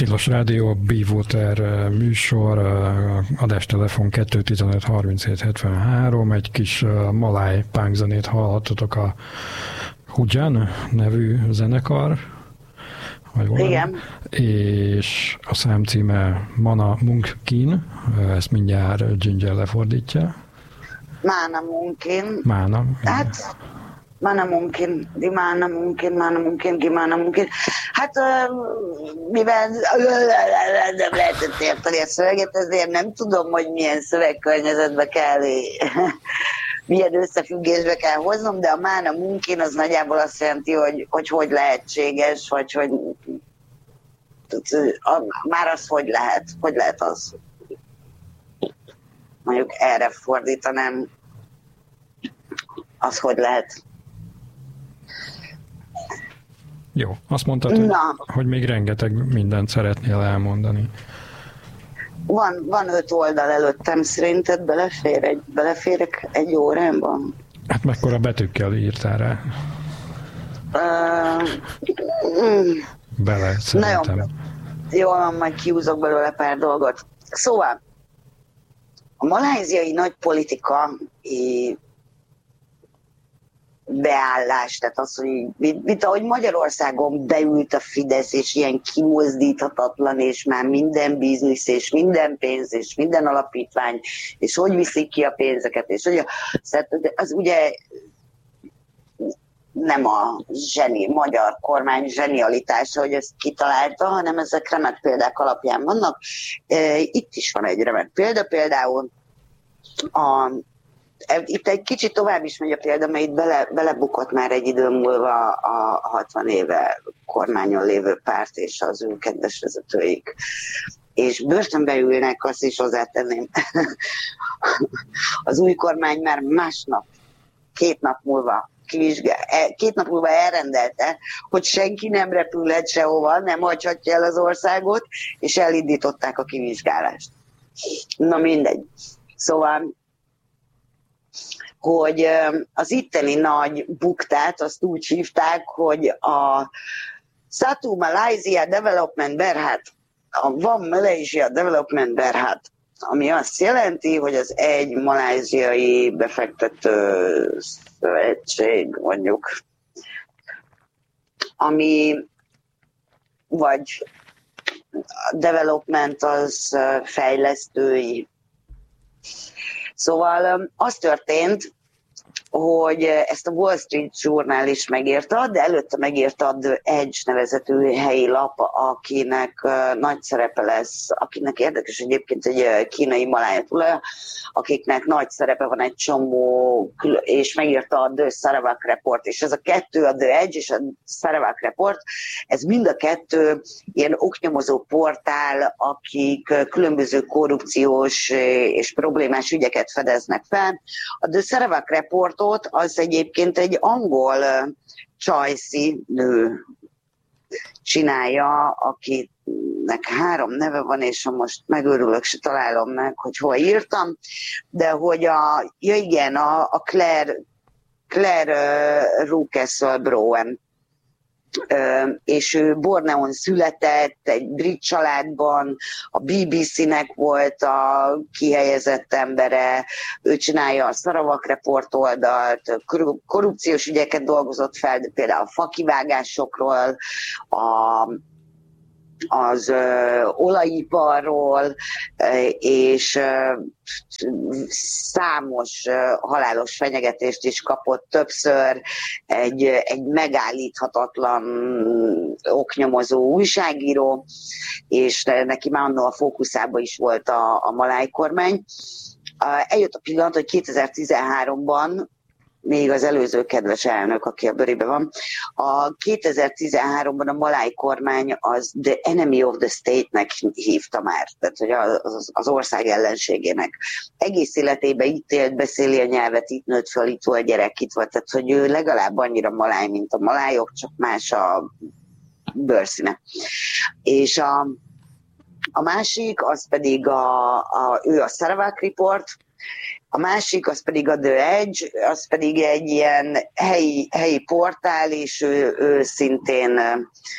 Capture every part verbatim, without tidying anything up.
Tilos Rádió, a Be-Water műsor, adástelefon kettő tizenöt harminchét hetvenhárom, egy kis maláj punk zenét hallhattatok a Hujan nevű zenekar. Igen. És a szám címe Mana Munkin, ezt mindjárt Ginger lefordítja. Mana Munkin. Mána. Hát, Mana Munkin, di Mana Munkin, Mana Munkin, di Mana Munkin. Hát, mivel nem lehetett érteni a szöveget, ezért nem tudom, hogy milyen szövegkörnyezetbe kell, milyen összefüggésbe kell hoznom, de a Mana Munkin az nagyjából azt jelenti, hogy hogy, hogy lehetséges, vagy hogy már az hogy lehet, hogy lehet az. Mondjuk erre fordítanám, az hogy lehet. Jó, azt mondtad, hogy, hogy még rengeteg mindent szeretnél elmondani. Van, van öt oldal előttem, szerinted belefér egy, beleférek egy órámban? Hát mekkora betűkkel írtál rá? Uh, mm, Bele, szerintem. Nagyon jól, majd kiúzok belőle pár dolgot. Szóval, a maláziai nagypolitika beállás, tehát az, hogy mint, mint ahogy Magyarországon beült a Fidesz, és ilyen kimozdíthatatlan, és már minden biznisz, és minden pénz, és minden alapítvány, és hogy viszik ki a pénzeket, és hogy az ugye nem a zseni, magyar kormány zsenialitása, hogy ezt kitalálta, hanem ezek remek példák alapján vannak. Itt is van egy remek példa, például a itt egy kicsit tovább is megy a példa, mert itt bele, belebukott már egy idő múlva a hatvan éve kormányon lévő párt és az ő kedves vezetőik. És börtönbe ülnek, azt is hozzátenném. Az új kormány már másnap, két nap múlva kivizsgál, két nap múlva elrendelte, hogy senki nem repülhet sehova, nem hagyhatja el az országot, és elindították a kivizsgálást. Na mindegy. Szóval hogy az itteni nagy buktát azt úgy hívták, hogy a Satu Malaysia Development Berhad, a One Malaysia Development Berhad, ami azt jelenti, hogy az egy maláziai befektető szövetség, mondjuk, ami vagy a development az fejlesztői. Szóval az történt, hogy ezt a Wall Street Journal is megírta, de előtte megírta a The Edge nevezetű helyi lap, akinek nagy szerepe lesz, akinek érdekes egyébként egy kínai malája tulaj, akiknek nagy szerepe van egy csomó, és megírta a The Sarawak Report, és ez a kettő, a The Edge és a Sarawak Report, ez mind a kettő ilyen oknyomozó portál, akik különböző korrupciós és problémás ügyeket fedeznek fel. A The Sarawak Report az egyébként egy angol csajszi nő csinálja, akinek három neve van, és most megőrülök, se találom meg, hogy hol írtam, de hogy a, ja igen, a, a Claire, Claire uh, Ruckesell Brown, Uh, és ő Borneón született, egy brit családban, a bé bé cé-nek volt a kihelyezett embere, ő csinálja a Sarawak Report oldalt, korrupciós ügyeket dolgozott fel, de például a fakivágásokról, a az ö, olajiparról, ö, és ö, számos ö, halálos fenyegetést is kapott többször, egy, egy megállíthatatlan oknyomozó újságíró, és neki már annól a fókuszában is volt a, a maláj kormány. Eljött a pillanat, hogy kétezer-tizenháromban még az előző kedves elnök, aki a bőribe van. A kétezer-tizenháromban a maláj kormány az the enemy of the state-nek hívta már, tehát hogy az, az ország ellenségének. Egész életében itt élt, beszéli a nyelvet, itt nőtt fel, itt volt gyerek, itt volt, tehát hogy ő legalább annyira maláj, mint a malájok, csak más a bőrszíne. És a, a másik, az pedig a, a, ő a Sarawak Report, a másik, az pedig a The Edge, az pedig egy ilyen helyi, helyi portál, és ő, ő szintén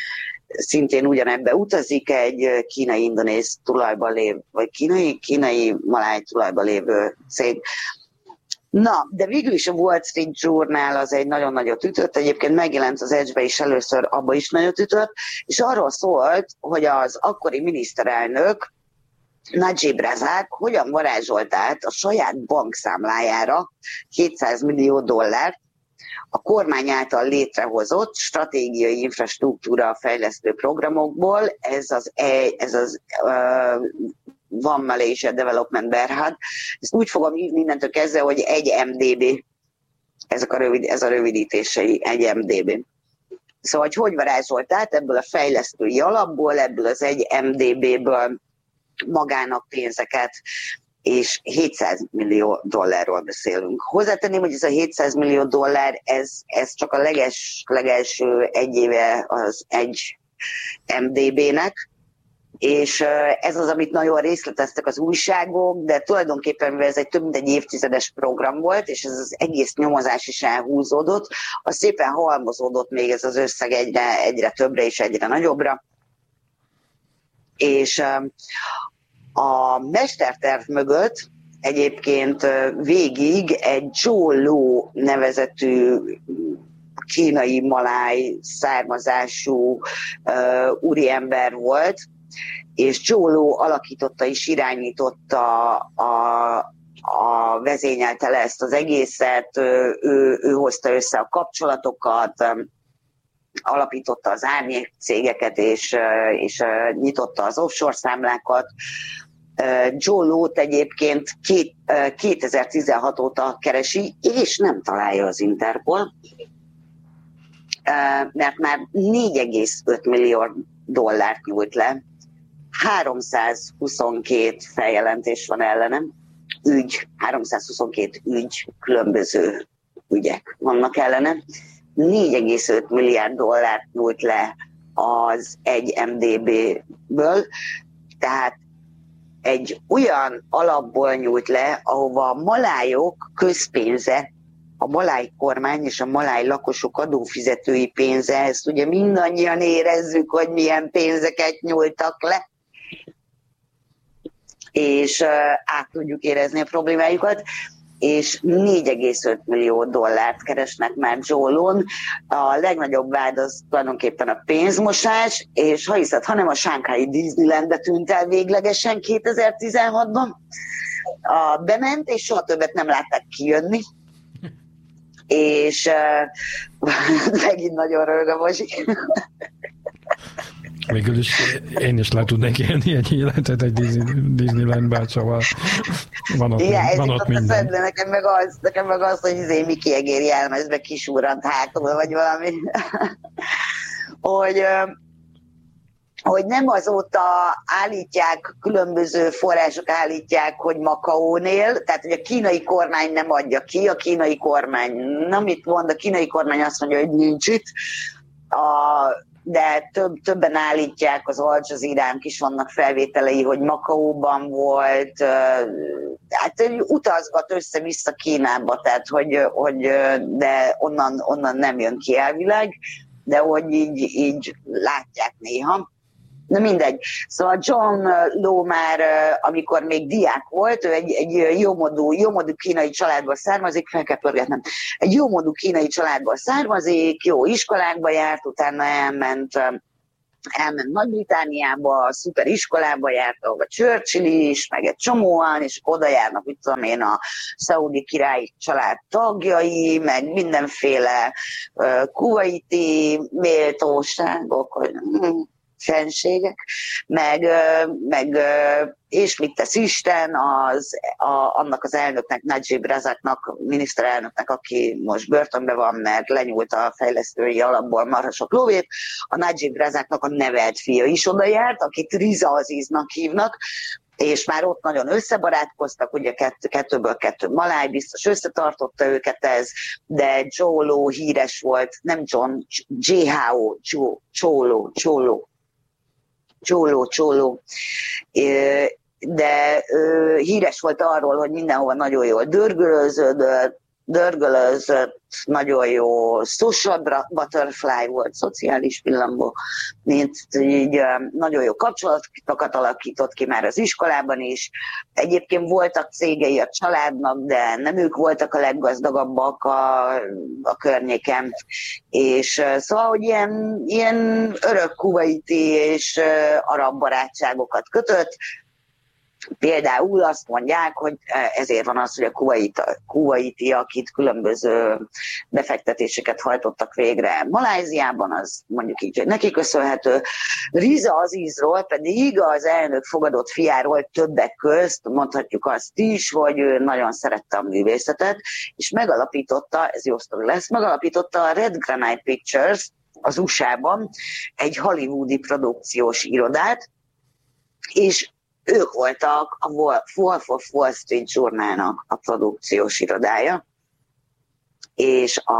szintén ugyanebbe utazik, egy kínai-indonéz tulajban lévő, vagy kínai, kínai-maláj tulajban lévő cég. Na, de végül is a Wall Street Journal az egy nagyon nagyot ütött, egyébként megjelent az Edge-be is először, abba is nagyot ütött, és arról szólt, hogy az akkori miniszterelnök, Najib Razak hogyan varázsolt át a saját bankszámlájára kétszáz millió dollárt a kormány által létrehozott stratégiai infrastruktúra fejlesztő programokból, ez az, ez az uh, One Malaysia Development Berhad, ezt úgy fogom hívni innentől kezdve, hogy egy em dé bé, ezek a rövid, ez a rövidítései, egy em dé bé. Szóval, hogy hogy varázsolt át ebből a fejlesztői alapból, ebből az egy em dé béből magának pénzeket, és hétszáz millió dollárról beszélünk. Hozzátenném, hogy ez a hétszáz millió dollár, ez, ez csak a leges, legelső egy éve az egy em dé bének, és ez az, amit nagyon részleteztek az újságok, de tulajdonképpen, mivel ez egy több mint egy évtizedes program volt, és ez az egész nyomozás is elhúzódott, az szépen halmozódott még ez az összeg egyre, egyre többre és egyre nagyobbra. És a mesterterv mögött egyébként végig egy Joe Low nevezetű kínai-maláj származású uh, úriember volt, és Joe Low alakította és irányította a, a vezényelte le ezt az egészet, ő, ő, ő hozta össze a kapcsolatokat, alapította az árnyék cégeket, és, és nyitotta az offshore számlákat. Joe Low-t egyébként két, kétezer-tizenhat óta keresi, és nem találja az Interpol, mert már négy egész öt millió dollárt nyújt le, háromszázhuszonkettő feljelentés van ellenem, ügy, háromszázhuszonkettő ügy, különböző ügyek vannak ellenem, négy egész öt milliárd dollárt nyújt le az egy em dé béből, tehát egy olyan alapból nyújt le, ahova a malájok közpénze, a maláj kormány és a maláj lakosok adófizetői pénze, ezt ugye mindannyian érezzük, hogy milyen pénzeket nyújtak le, és uh, át tudjuk érezni a problémájukat, és négy egész öt millió dollárt keresnek már Joe Low-n. A legnagyobb vád az tulajdonképpen a pénzmosás, és ha hiszed, hanem a Shanghai Disneylandbe tűnt el véglegesen kétezer-tizenhatban. A, bement, és soha többet nem látták kijönni. És uh, megint nagyon rög a Bozsi. Végül is én is le tudnék élni egy életet egy Disneylandben, szóval van ott, igen, van ott minden. Nekem meg az, nekem meg az, hogy izé Miki Egér jelmezbe kisúrant hátul, vagy valami. hogy, hogy nem azóta állítják, különböző források állítják, hogy Makaónél, tehát hogy a kínai kormány nem adja ki, a kínai kormány, na mit mond, a kínai kormány azt mondja, hogy nincs itt, a de több, többen állítják, az Al Jazeera-nk is vannak felvételei, hogy Makaóban volt, hát utazgat össze-vissza Kínába, tehát hogy, hogy de onnan, onnan nem jön ki elvileg, de hogy így, így látják néha. Na mindegy. Szóval John Low már, amikor még diák volt, ő egy, egy jómodú, jómodú kínai családból származik, fel kell pörgetnem, egy jómodú kínai családból származik, jó iskolákba járt, utána elment, elment Nagy-Britániába, szuper iskolába járt, ahol a Churchill is, meg egy csomóan, és oda járnak, mit tudom én, a szaudi királyi család tagjai, meg mindenféle uh, kuwaiti méltóságok, hogy fenségek, meg, meg és mit tesz Isten, az, a, annak az elnöknek, Najib Razaknak, miniszterelnöknek, aki most börtönben van, mert lenyúlt a fejlesztői alapból marha sok lóvét, a Najib Razaknak a nevelt fia is oda járt, akit Riza Aziznak hívnak, és már ott nagyon összebarátkoztak, ugye kettő, kettőből kettő maláj, biztos összetartotta őket ez, de Joe Low híres volt, nem John, J H O, Joe, Joe Low, Joe Low, Csóló, csóló, de ő híres volt arról, hogy mindenhova nagyon jól dörgölőződött, dörgölözött, nagyon jó social butterfly volt, szociális villambó, mint így nagyon jó kapcsolatokat alakított ki már az iskolában is. Egyébként voltak cégei a családnak, de nem ők voltak a leggazdagabbak a, a környéken. És szóval, hogy ilyen, ilyen örök kuvaiti és arab barátságokat kötött. Például azt mondják, hogy ezért van az, hogy a kuvaitiak itt különböző befektetéseket hajtottak végre Malajziában, az mondjuk így, hogy neki köszönhető. Riza Azizról pedig az elnök fogadott fiáról többek közt, mondhatjuk azt is, hogy ő nagyon szerette a művészetet, és megalapította, ez jó sztori lesz, megalapította a Red Granite Pictures az u es á-ban egy hollywoodi produkciós irodát, és ők voltak a Wolf of Wall Street Journalnak a produkciós irodája, és a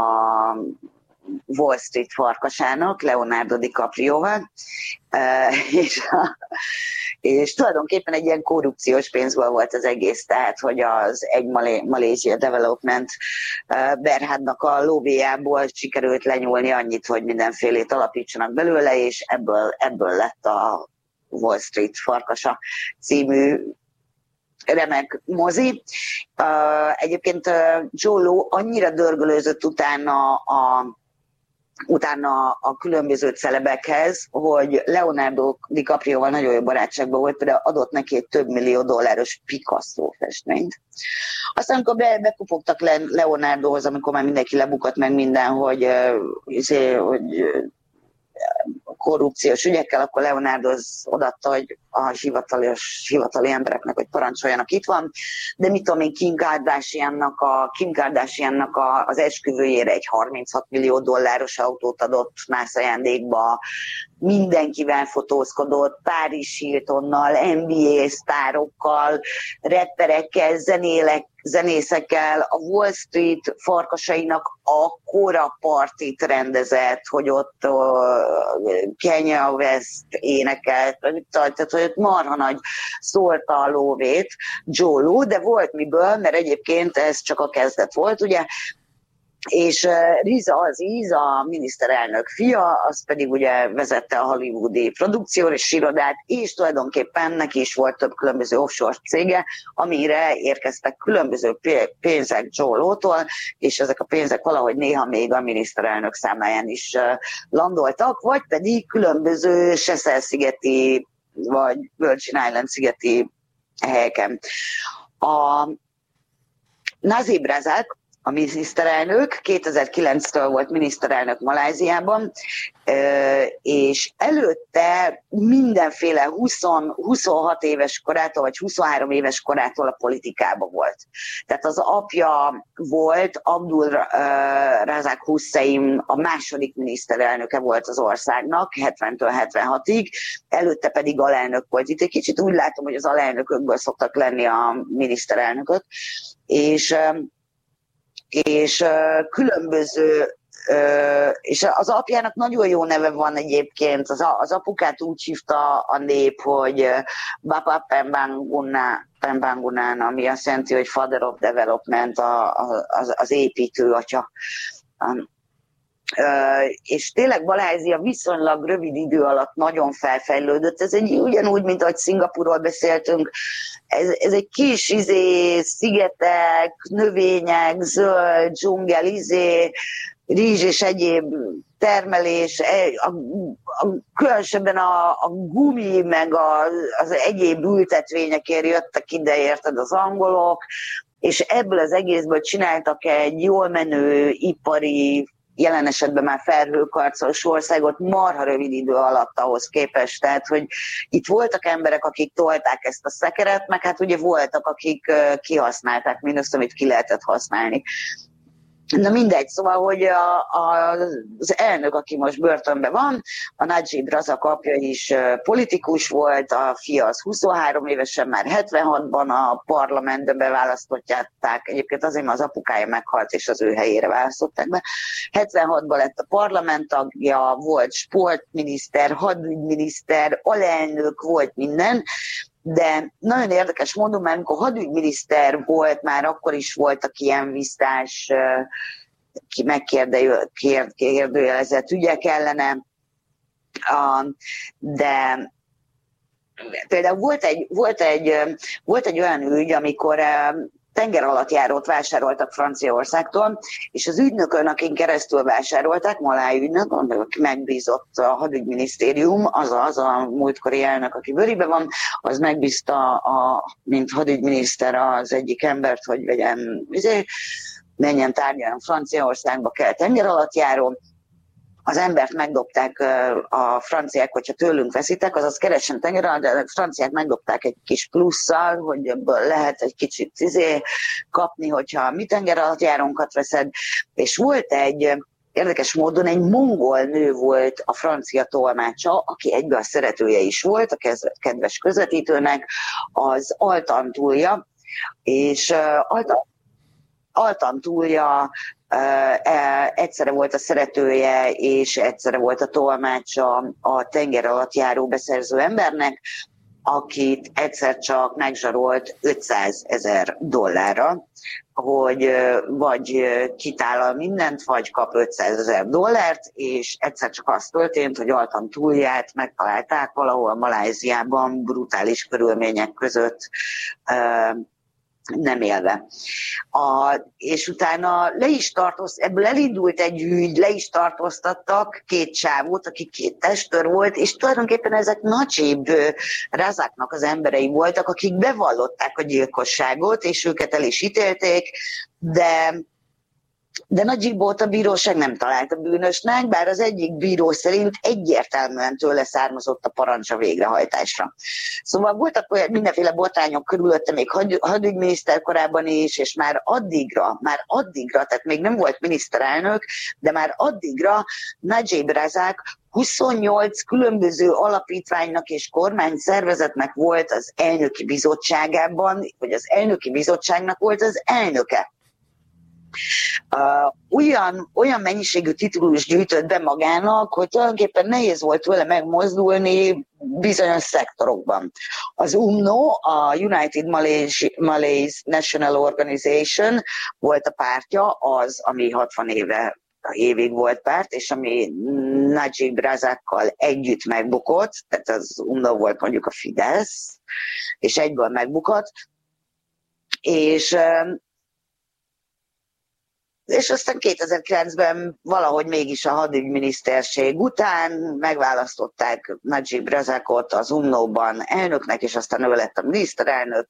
Wall Street farkasának, Leonardo DiCaprioval, és, a, és tulajdonképpen egy ilyen korrupciós pénzből volt az egész, tehát hogy az egy Malaysia Development Berhadnak a lóvéjából sikerült lenyúlni annyit, hogy mindenfélét alapítsanak belőle, és ebből, ebből lett a Wall Street farkasa című remek mozi. Uh, egyébként uh, Joe Low annyira dörgölőzött utána a, utána a különböző celebekhez, hogy Leonardo DiCaprioval nagyon jó barátságban volt, például adott neki egy több millió dolláros Picasso festményt. Aztán, amikor be, bekupogtak Le, Leonardohoz, amikor már mindenki lebukott meg minden, hogy, uh, hogy uh, korrupciós ügyekkel, akkor Leonardo az odaadta, hogy a hivatalos, hivatali embereknek, hogy parancsoljanak, itt van. De mit tudom én, Kim Kardashiannak, a, Kim Kardashiannak a, az esküvőjére egy harminchat millió dolláros autót adott nász ajándékba, mindenkivel fotózkodott, Paris Hiltonnal, en bé á sztárokkal, rapperekkel, zenélek, zenészekkel, a Wall Street farkasainak akkora partit rendezett, hogy ott uh, Kanye West énekelt, tehát hogy ott marha nagy szórta a lóvét Joe Low, de volt miből, mert egyébként ez csak a kezdet volt, ugye, és uh, Riza Aziz, a miniszterelnök fia, az pedig ugye vezette a hollywoodi produkciós irodát, és tulajdonképpen neki is volt több különböző offshore cége, amire érkeztek különböző pénzek Joe Low-tól, és ezek a pénzek valahogy néha még a miniszterelnök számláján is uh, landoltak, vagy pedig különböző Seychelles-szigeti vagy Virgin Island-szigeti helyeken. A Najib Razak, a miniszterelnök, kétezer-kilenctől volt miniszterelnök Malajziában, és előtte mindenféle húsz, huszonhat éves korától, vagy huszonhárom éves korától a politikában volt. Tehát az apja volt, Abdul Razak Hussein, a második miniszterelnöke volt az országnak, hetventől hetvenhatig, előtte pedig alelnök volt. Itt egy kicsit úgy látom, hogy az alelnökökből szoktak lenni a miniszterelnökök, és és uh, különböző, uh, és az apjának nagyon jó neve van egyébként, az, az apukát úgy hívta a nép, hogy uh, Bapa Pembangunan, Pembangunan, ami azt jelenti, hogy Father of Development, a, a, az, az építő atya. Um, Uh, és tényleg Malajzia viszonylag rövid idő alatt nagyon felfejlődött. Ez egy ugyanúgy, mint ahogy Szingapurról beszéltünk, ez, ez egy kis izé, szigetek, növények, zöld, dzsungel, izé, rizs és egyéb termelés, a, a, különösebben a, a gumi, meg a, az egyéb ültetvényekért jöttek ide, érted, az angolok, és ebből az egészből csináltak egy jól menő ipari, jelen esetben már felhőkarcolós országot marha rövid idő alatt ahhoz képest. Tehát, hogy itt voltak emberek, akik tolták ezt a szekeret, meg hát ugye voltak, akik kihasználták mindazt, amit ki lehetett használni. Na mindegy, szóval, hogy a, a, az elnök, aki most börtönben van, a Najib Razak apja is politikus volt, a fia az huszonhárom évesen, már hetvenhatban a parlamentbe beválasztották, egyébként azért, mert az apukája meghalt, és az ő helyére választották be. hetvenhatban lett a parlament tagja, volt sportminiszter, hadügyminiszter, alelnök, volt minden, de nagyon érdekes módon, mert amikor hadügyminiszter volt, már akkor is voltak ilyen visszás, ki megkérdőjelezett ügyek ellene, de például volt egy, volt egy, volt egy olyan ügy, amikor tengeralattjárót vásároltak Franciaországtól, és az ügynökön, akin keresztül vásárolták, Maláj ügynök, aki megbízott a hadügyminisztérium, az az a múltkori elnök, aki bőribe van, az megbízta, a, mint hadügyminiszter az egyik embert, hogy vegyen, menjen tárgyaljon Franciaországba, kell tengeralattjáró. Az embert megdobták a franciák, hogyha tőlünk veszitek, azaz keressen tengeralatt, de a franciák megdobták egy kis plusszal, hogy ebből lehet egy kicsit izé kapni, hogyha mi tengeralattjárónkat veszed. És volt egy, érdekes módon egy mongol nő volt a francia tolmácsa, aki egyben a szeretője is volt, a kedves közvetítőnek, az Altantúlja, és Altan, Altantúlja egyszerre volt a szeretője, és egyszerre volt a tolmácsa a tengeralattjáró beszerző embernek, akit egyszer csak megzsarolt ötszázezer dollárra, hogy vagy kitállal mindent, vagy kap ötszázezer dollárt, és egyszer csak az történt, hogy Altantúlját megtalálták valahol Malajziában brutális körülmények között, nem élve. A, és utána le is tartozt, ebből elindult egy ügy, le is tartóztattak két csávót, aki két testőr volt, és tulajdonképpen ezek Najib Razaknak az emberei voltak, akik bevallották a gyilkosságot, és őket el is ítélték, de De Najibot a bíróság nem találta bűnösnek, bár az egyik bíró szerint egyértelműen tőle származott a parancs a végrehajtásra. Szóval voltak olyan mindenféle botrányok körülötte, még hadügyminiszter korábban is, és már addigra, már addigra, tehát még nem volt miniszterelnök, de már addigra Najib Razak huszonnyolc különböző alapítványnak és kormányszervezetnek volt az elnöki bizottságában, vagy az elnöki bizottságnak volt az elnöke. Uh, olyan, olyan mennyiségű titulus gyűjtött be magának, hogy tulajdonképpen nehéz volt tőle megmozdulni bizonyos szektorokban. Az u em en o, a United Malays National Organization volt a pártja, az, ami hatvan éve évig volt párt, és ami Najib Razakkal együtt megbukott, tehát az u em en o volt mondjuk a Fidesz, és egyből megbukott, és és aztán kétezer-kilencben valahogy mégis a hadügyminiszterség után megválasztották Najib Razakot az u em en o-ban elnöknek, és aztán ő lett a miniszterelnök,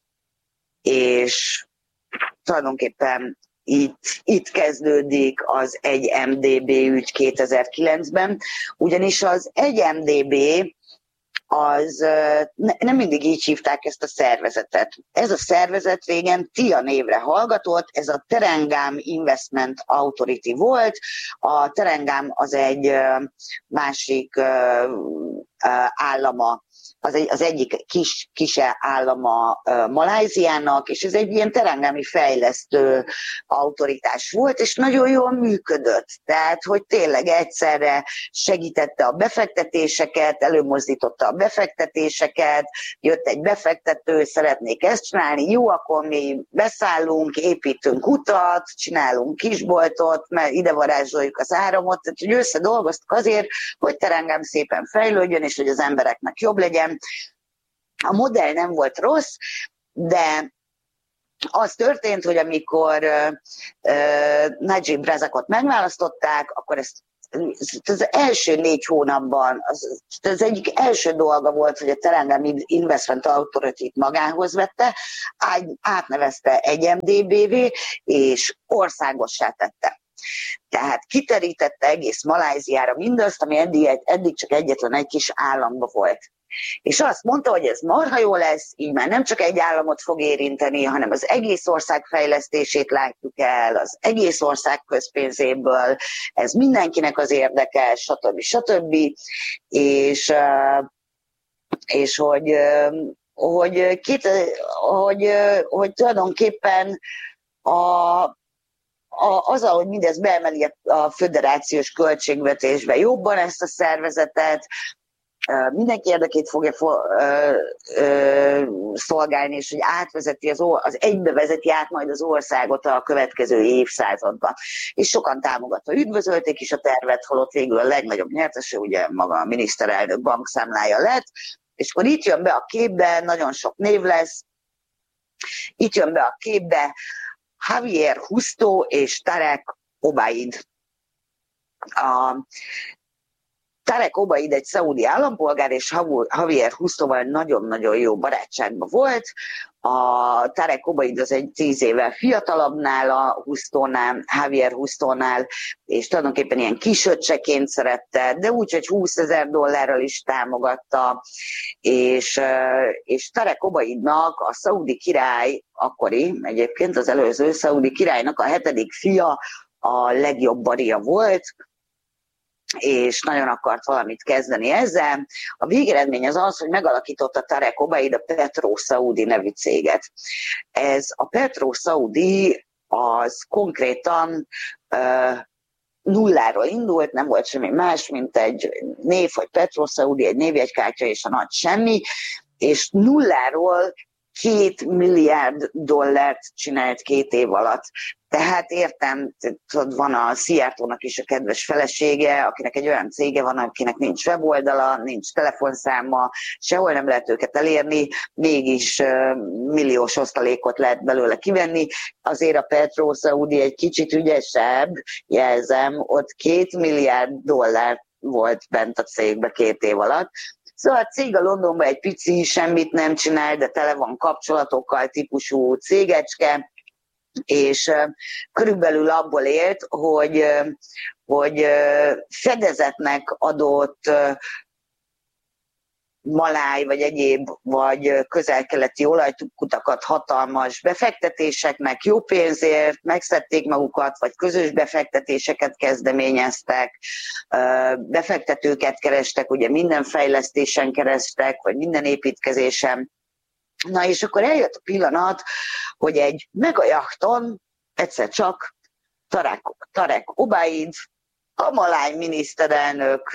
és tulajdonképpen itt, itt kezdődik az egy em dé bé ügy kétezer-kilencben, ugyanis az egy em dé bé az ne, nem mindig így hívták ezt a szervezetet. Ez a szervezet régen TIA névre hallgatott, ez a Terengam Investment Authority volt. A Terengam az egy másik állama, az, egy, az egyik kis, kise állama uh, Malajziának, és ez egy ilyen terengami fejlesztő autoritás volt, és nagyon jól működött. Tehát, hogy tényleg egyszerre segítette a befektetéseket, előmozdította a befektetéseket, jött egy befektető, szeretnék ezt csinálni, jó, akkor mi beszállunk, építünk utat, csinálunk kisboltot, mert ide varázsoljuk az áramot, tehát hogy összedolgoztuk azért, hogy Terengam szépen fejlődjön, és hogy az embereknek jobb legyen. A modell nem volt rossz, de az történt, hogy amikor uh, uh, Najib Razakot megválasztották, akkor ezt az első négy hónapban, az, az egyik első dolga volt, hogy a Terengam Investment Authority-t magához vette, átnevezte egy em dé bé-vé, és országossá tette. Tehát kiterítette egész Malajziára mindazt, ami eddig, eddig csak egyetlen egy kis államba volt. És azt mondta, hogy ez marha jó lesz, így már nem csak egy államot fog érinteni, hanem az egész ország fejlesztését látjuk el, az egész ország közpénzéből, ez mindenkinek az érdeke, stb. stb. És, és hogy, hogy, két, hogy, hogy tulajdonképpen a A, az, ahogy mindez beemeli a föderációs költségvetésbe jobban ezt a szervezetet, mindenki érdekét fogja fo- ö, ö, szolgálni, és hogy átvezeti az, or- az egybe vezeti át majd az országot a következő évszázadban. És sokan támogatva üdvözölték is a tervet, holott végül a legnagyobb nyertese ugye maga a miniszterelnök bankszámlája lett, és akkor itt jön be a képbe, nagyon sok név lesz, itt jön be a képbe Javier Justo és Tarek Obaid. A Tarek Obaid egy szaudi állampolgár, és Javier Justoval nagyon-nagyon jó barátságban volt. A Tarek Obaid az egy tíz évvel fiatalabbnál, a Justónál, Javier Justónál, és tulajdonképpen ilyen kisöccseként szerette, de úgy, hogy húszezer dollárral is támogatta, és, és Tarek Obaidnak a szaudi király, akkori egyébként az előző szaudi királynak a hetedik fia a legjobb baria volt, és nagyon akart valamit kezdeni ezzel. A végeredmény az az, hogy megalakította Tarek Obaid a Petro Saudi nevű céget. Ez a Petro Saudi az konkrétan uh, nulláról indult, nem volt semmi más, mint egy név, hogy Petro Saudi, egy névjegykártya és a nagy semmi, és nulláról két milliárd dollárt csinált két év alatt. Tehát értem, van a Szijjártónak is a kedves felesége, akinek egy olyan cége van, akinek nincs weboldala, nincs telefonszáma, sehol nem lehet őket elérni, mégis milliós osztalékot lehet belőle kivenni. Azért a Petro Saudi egy kicsit ügyesebb, jelzem, ott két milliárd dollár volt bent a cégbe két év alatt. Szóval a cég a Londonban egy pici, semmit nem csinál, de tele van kapcsolatokkal típusú cégecske, és uh, körülbelül abból élt, hogy, uh, hogy uh, fedezetnek adott uh, maláj, vagy egyéb, vagy közel-keleti olajkutakat hatalmas befektetéseknek jó pénzért megszedték magukat, vagy közös befektetéseket kezdeményeztek, befektetőket kerestek, ugye minden fejlesztésen kerestek, vagy minden építkezésen. Na és akkor eljött a pillanat, hogy egy megajachton egyszer csak Tarek, Tarek Obaid, a maláj miniszterelnök,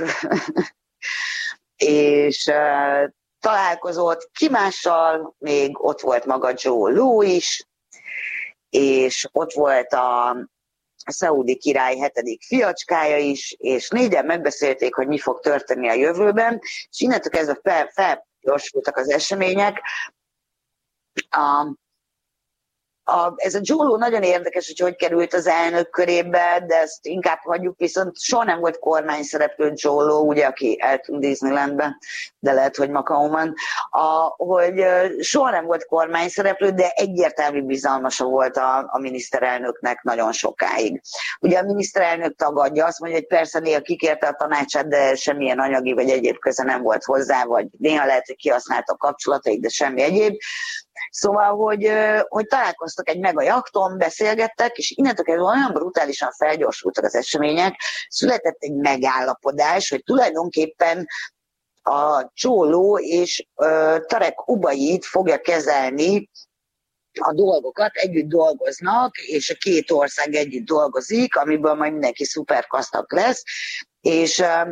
és uh, találkozott ki mással, még ott volt maga Joe Low is, és ott volt a, a szaudi király hetedik fiacskája is, és négyen megbeszélték, hogy mi fog történni a jövőben, és innentől kezdve fel, felgyorsultak az események. A, A, ez a Joe Low nagyon érdekes, hogy hogy került az elnök körébe, de ezt inkább hagyjuk, viszont soha nem volt kormány szereplő Joe Low, ugye, aki eltűnt Disneylandbe, de lehet, hogy Macauban, a, hogy soha nem volt kormány szereplő, de egyértelmű bizalmasa volt a, a miniszterelnöknek nagyon sokáig. Ugye a miniszterelnök tagadja, azt mondja, hogy persze néha kikérte a tanácsát, de semmilyen anyagi vagy egyéb köze nem volt hozzá, vagy néha lehet, hogy kihasználta a kapcsolatait, de semmi egyéb. Szóval, hogy, hogy találkoztak egy megajachton, beszélgettek, és innentől kezdve olyan brutálisan felgyorsultak az események, született egy megállapodás, hogy tulajdonképpen a Joe Low és uh, Tarek Obaid fogja kezelni a dolgokat, együtt dolgoznak, és a két ország együtt dolgozik, amiből majd mindenki szuperkasztak lesz, és uh,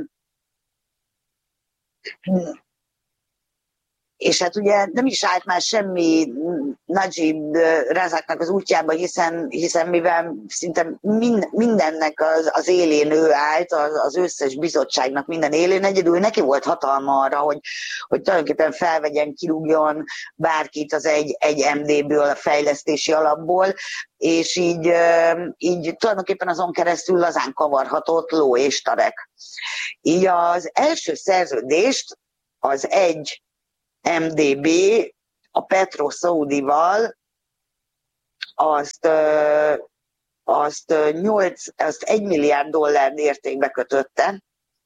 És hát ugye nem is állt már semmi Najib Razaknak az útjába, hiszen, hiszen mivel szinte mindennek az, az élén ő állt, az, az összes bizottságnak minden élén, egyedül neki volt hatalma arra, hogy, hogy tulajdonképpen felvegyen, kirúgjon bárkit az egy, egy em dé-ből, a fejlesztési alapból, és így, így tulajdonképpen azon keresztül lazán kavarhatott Low és Tarek. Így az első szerződést az egy em dé bé a Petro Saudival azt, azt, nyolc, azt egy milliárd dollár értékbe kötötte,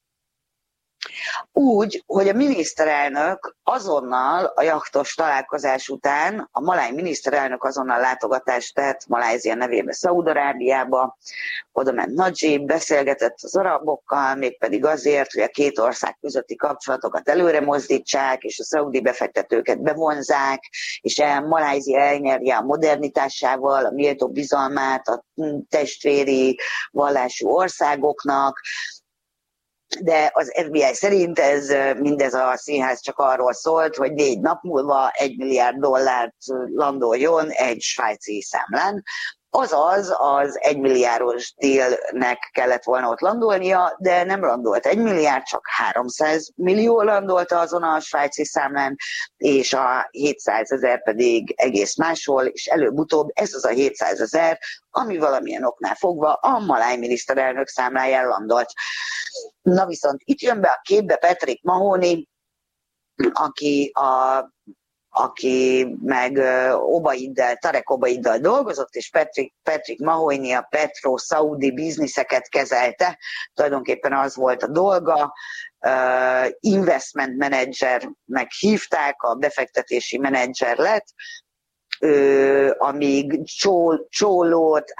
úgy, hogy a miniszterelnök azonnal a jachtos találkozás után, a maláj miniszterelnök azonnal látogatást tett Malajzia nevébe Szaúd-Arábiába, oda ment Najib, beszélgetett az arabokkal, mégpedig azért, hogy a két ország közötti kapcsolatokat előre mozdítsák, és a szaudi befektetőket bevonzák, és el, Malajzia elnyerje a modernitásával a méltó bizalmát a testvéri vallású országoknak. de az ef bé i szerint ez, mindez a színház csak arról szólt, hogy négy nap múlva egy milliárd dollárt landoljon egy svájci számlán. Azaz az egymilliárdos dílnek kellett volna ott landolnia, de nem landolt egy milliárd, csak háromszáz millió landolta azon a svájci számlán, és a hétszázezer pedig egész máshol, és előbb-utóbb ez az a hétszázezer, ami valamilyen oknál fogva a maláj miniszterelnök számláján landolt. Na viszont itt jön be a képbe Patrick Mahoney, aki a aki meg Obaiddal, Tarek Obaiddal dolgozott, és Patrick, Patrick Mahoney a petro-szaudi bizniszeket kezelte. Tulajdonképpen az volt a dolga, uh, investment managernek hívták, a befektetési menedzser lett, uh, amíg csól, csólót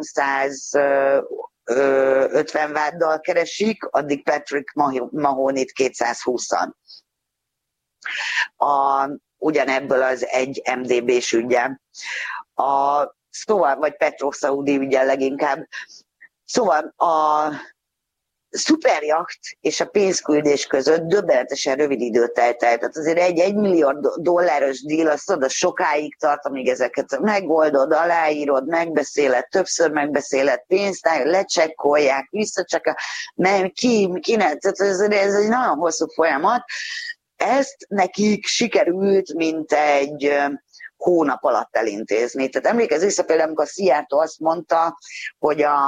háromszázötven váddal keresik, addig Patrick Mahoneyt kétszázhúszan. A ugyanebből az egy em dé bé-s ügyen. A, szóval, vagy petro-szaudi ügyen leginkább. Szóval a szuperjacht és a pénzküldés között döbbenetesen rövid időt telt el. Tehát azért egy egymilliárd dolláros díl, azt oda sokáig tart, amíg ezeket megoldod, aláírod, megbeszéled, többször megbeszéled, pénzt lecsekkolják, visszacsekkolják, nem, ki, ki ne, tehát ez, ez egy nagyon hosszú folyamat. Ezt nekik sikerült mint egy hónap alatt elintézni. Tehát emlékezz vissza például, amikor a Szijjártó azt mondta, hogy a,